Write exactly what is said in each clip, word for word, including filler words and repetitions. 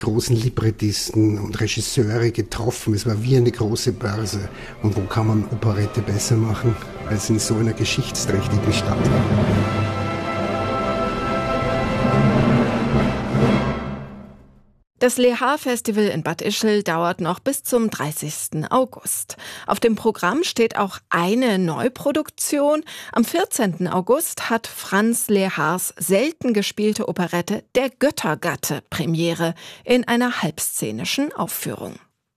großen Librettisten und Regisseure getroffen. Es war wie eine große Börse. Und wo kann man Operette besser machen als in so einer geschichtsträchtigen Stadt? Das Lehar-Festival in Bad Ischl dauert noch bis zum dreißigsten August. Auf dem Programm steht auch eine Neuproduktion. Am vierzehnten August hat Franz Lehars selten gespielte Operette Der Göttergatte Premiere in einer halbszenischen Aufführung.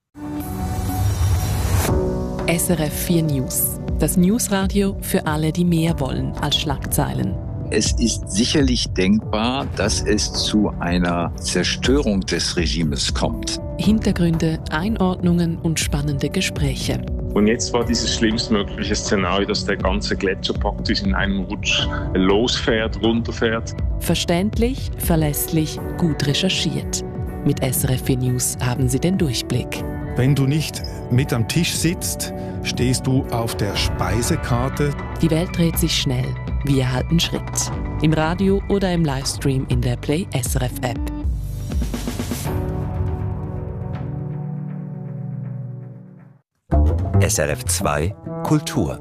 S R F vier News. Das Newsradio für alle, die mehr wollen als Schlagzeilen. Es ist sicherlich denkbar, dass es zu einer Zerstörung des Regimes kommt. Hintergründe, Einordnungen und spannende Gespräche. Und jetzt war dieses schlimmstmögliche Szenario, dass der ganze Gletscher praktisch in einem Rutsch losfährt, runterfährt. Verständlich, verlässlich, gut recherchiert. Mit S R F vier News haben Sie den Durchblick. Wenn du nicht mit am Tisch sitzt, stehst du auf der Speisekarte. Die Welt dreht sich schnell. Wir halten Schritt. Im Radio oder im Livestream in der Play S R F App. S R F zwei Kultur.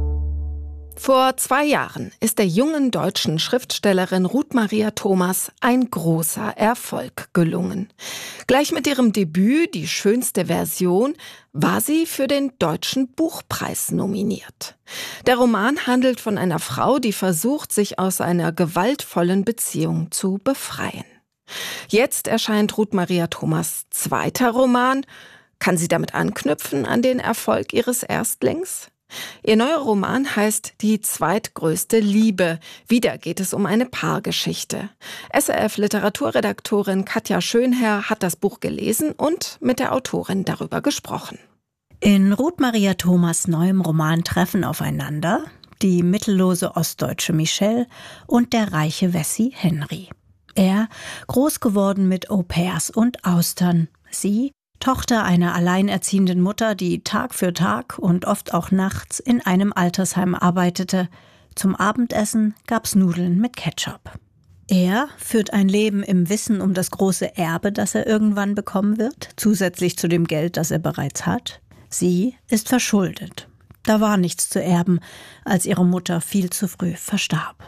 Vor zwei Jahren ist der jungen deutschen Schriftstellerin Ruth Maria Thomas ein großer Erfolg gelungen. Gleich mit ihrem Debüt Die schönste Version war sie für den Deutschen Buchpreis nominiert. Der Roman handelt von einer Frau, die versucht, sich aus einer gewaltvollen Beziehung zu befreien. Jetzt erscheint Ruth Maria Thomas' zweiter Roman. Kann sie damit anknüpfen an den Erfolg ihres Erstlings? Ihr neuer Roman heißt Die zweitgrößte Liebe. Wieder geht es um eine Paargeschichte. S R F-Literaturredaktorin Katja Schönherr hat das Buch gelesen und mit der Autorin darüber gesprochen. In Ruth Maria Thomas' neuem Roman treffen aufeinander die mittellose ostdeutsche Michelle und der reiche Wessi Henry. Er, groß geworden mit Au-pairs und Austern. Sie, Tochter einer alleinerziehenden Mutter, die Tag für Tag und oft auch nachts in einem Altersheim arbeitete. Zum Abendessen gab's Nudeln mit Ketchup. Er führt ein Leben im Wissen um das große Erbe, das er irgendwann bekommen wird, zusätzlich zu dem Geld, das er bereits hat. Sie ist verschuldet. Da war nichts zu erben, als ihre Mutter viel zu früh verstarb.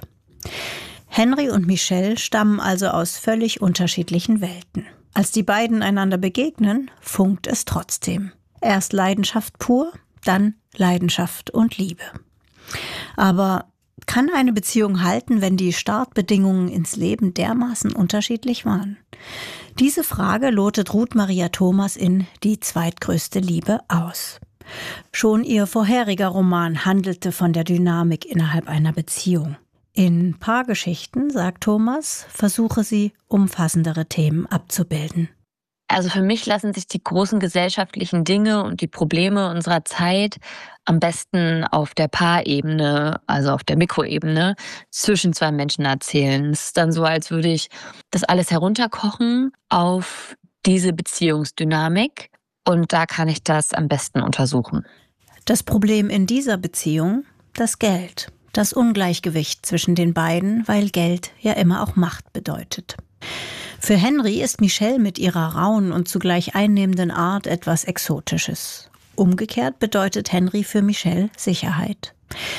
Henry und Michelle stammen also aus völlig unterschiedlichen Welten. Als die beiden einander begegnen, funkt es trotzdem. Erst Leidenschaft pur, dann Leidenschaft und Liebe. Aber kann eine Beziehung halten, wenn die Startbedingungen ins Leben dermaßen unterschiedlich waren? Diese Frage lotet Ruth Maria Thomas in Die zweitgrößte Liebe aus. Schon ihr vorheriger Roman handelte von der Dynamik innerhalb einer Beziehung. In Paargeschichten, sagt Thomas, versuche sie, umfassendere Themen abzubilden. Also für mich lassen sich die großen gesellschaftlichen Dinge und die Probleme unserer Zeit am besten auf der Paarebene, also auf der Mikroebene, zwischen zwei Menschen erzählen. Es ist dann so, als würde ich das alles herunterkochen auf diese Beziehungsdynamik und da kann ich das am besten untersuchen. Das Problem in dieser Beziehung, das Geld. Das Ungleichgewicht zwischen den beiden, weil Geld ja immer auch Macht bedeutet. Für Henry ist Michelle mit ihrer rauen und zugleich einnehmenden Art etwas Exotisches. Umgekehrt bedeutet Henry für Michelle Sicherheit.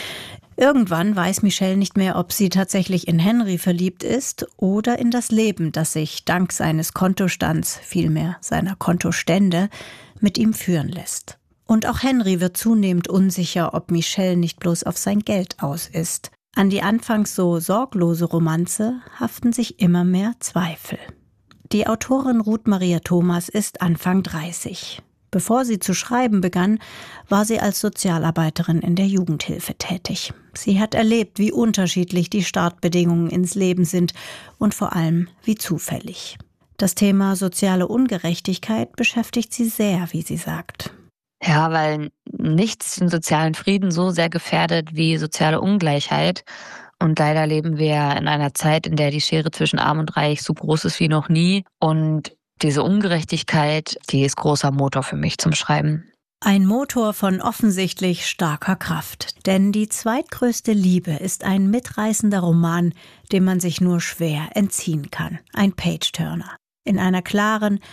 Irgendwann weiß Michelle nicht mehr, ob sie tatsächlich in Henry verliebt ist oder in das Leben, das sich dank seines Kontostands, vielmehr seiner Kontostände, mit ihm führen lässt. Und auch Henry wird zunehmend unsicher, ob Michelle nicht bloß auf sein Geld aus ist. An die anfangs so sorglose Romanze haften sich immer mehr Zweifel. Die Autorin Ruth Maria Thomas ist Anfang dreißig. Bevor sie zu schreiben begann, war sie als Sozialarbeiterin in der Jugendhilfe tätig. Sie hat erlebt, wie unterschiedlich die Startbedingungen ins Leben sind und vor allem wie zufällig. Das Thema soziale Ungerechtigkeit beschäftigt sie sehr, wie sie sagt. Ja, weil nichts den sozialen Frieden so sehr gefährdet wie soziale Ungleichheit. Und leider leben wir in einer Zeit, in der die Schere zwischen Arm und Reich so groß ist wie noch nie. Und diese Ungerechtigkeit, die ist großer Motor für mich zum Schreiben. Ein Motor von offensichtlich starker Kraft. Denn Die zweitgrößte Liebe ist ein mitreißender Roman, dem man sich nur schwer entziehen kann. Ein Page-Turner. In einer klaren,